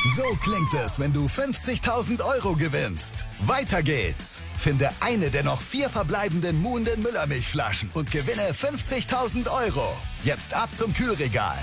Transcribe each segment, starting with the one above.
So klingt es, wenn du 50.000 € gewinnst. Weiter geht's. Finde eine der noch 4 verbleibenden Muhnden Müllermilchflaschen und gewinne 50.000 €. Jetzt ab zum Kühlregal.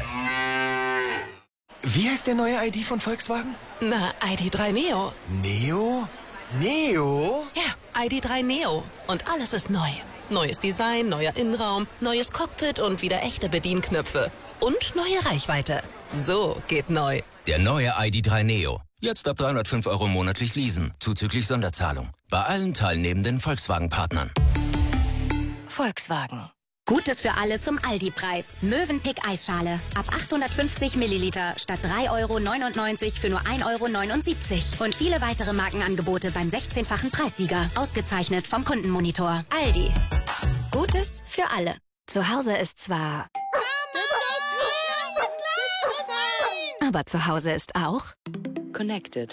Wie heißt der neue ID von Volkswagen? Na, ID.3 Neo. Neo? Neo? Ja, ID.3 Neo. Und alles ist neu. Neues Design, neuer Innenraum, neues Cockpit und wieder echte Bedienknöpfe. Und neue Reichweite. So geht neu. Der neue ID.3 Neo. Jetzt ab 305 € monatlich leasen, zuzüglich Sonderzahlung. Bei allen teilnehmenden Volkswagen-Partnern. Volkswagen. Gutes für alle zum Aldi-Preis. Mövenpick Eisschale. Ab 850 Milliliter statt 3,99 € für nur 1,79 €. Und viele weitere Markenangebote beim 16-fachen Preissieger. Ausgezeichnet vom Kundenmonitor. Aldi. Gutes für alle. Zu Hause ist zwar... Aber zu Hause ist auch... Connected.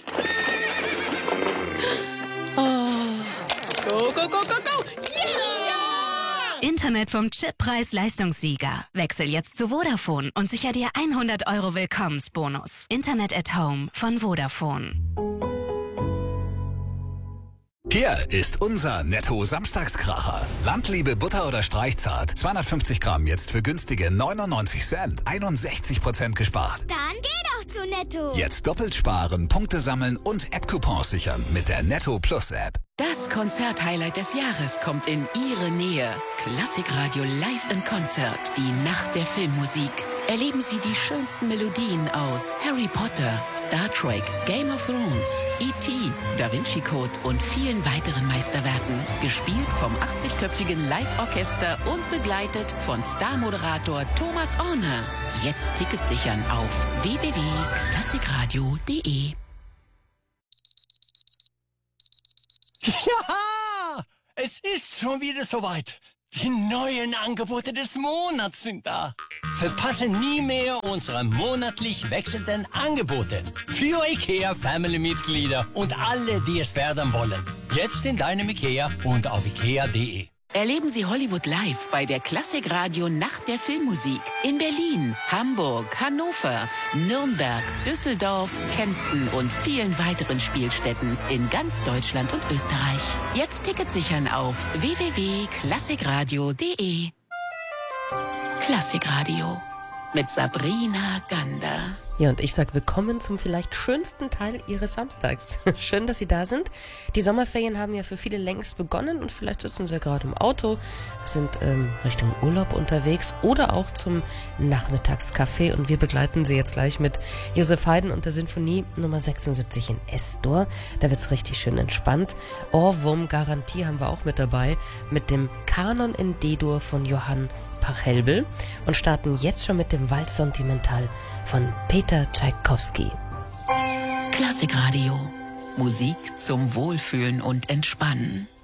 Oh. Go, go, go, go, go! Yeah! Internet vom Chippreis Leistungssieger. Wechsel jetzt zu Vodafone und sicher dir 100 € Willkommensbonus. Internet at Home von Vodafone. Hier ist unser Netto-Samstagskracher. Landliebe Butter oder Streichzart. 250 Gramm jetzt für günstige 99 Cent. 61% gespart. Dann geh doch zu Netto. Jetzt doppelt sparen, Punkte sammeln und App-Coupons sichern mit der Netto Plus App. Das Konzert-Highlight des Jahres kommt in Ihre Nähe. Klassikradio Live in Konzert. Die Nacht der Filmmusik. Erleben Sie die schönsten Melodien aus Harry Potter, Star Trek, Game of Thrones, E.T., Da Vinci Code und vielen weiteren Meisterwerken. Gespielt vom 80-köpfigen Live-Orchester und begleitet von Star-Moderator Thomas Orner. Jetzt Tickets sichern auf www.klassikradio.de. Ja, es ist schon wieder soweit. Die neuen Angebote des Monats sind da. Verpasse nie mehr unsere monatlich wechselnden Angebote. Für IKEA-Family-Mitglieder und alle, die es werden wollen. Jetzt in deinem IKEA und auf ikea.de. Erleben Sie Hollywood live bei der Klassikradio Nacht der Filmmusik in Berlin, Hamburg, Hannover, Nürnberg, Düsseldorf, Kempten und vielen weiteren Spielstätten in ganz Deutschland und Österreich. Jetzt Tickets sichern auf www.klassikradio.de. Klassikradio mit Sabrina Gander. Ja, und ich sage willkommen zum vielleicht schönsten Teil Ihres Samstags. Schön, dass Sie da sind. Die Sommerferien haben ja für viele längst begonnen und vielleicht sitzen Sie ja gerade im Auto, sind Richtung Urlaub unterwegs oder auch zum Nachmittagskaffee. Und wir begleiten Sie jetzt gleich mit Josef Haydn und der Sinfonie Nummer 76 in S-Dur. Da wird's richtig schön entspannt. Ohrwurm-Garantie haben wir auch mit dabei mit dem Kanon in D-Dur von Johann Pachelbel und starten jetzt schon mit dem Walz Sentimental von Peter Tschaikowski. Klassikradio. Musik zum Wohlfühlen und Entspannen.